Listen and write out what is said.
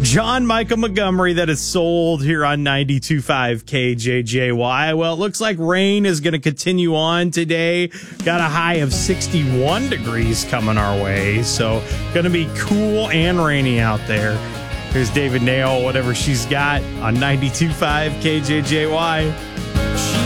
John Michael Montgomery that is sold here on 92.5 KJJY. Well, it looks like rain is going to continue on today. Got a high of 61 degrees coming our way. So going to be cool and rainy out there. Here's David Nail, whatever she's got on 92.5 KJJY.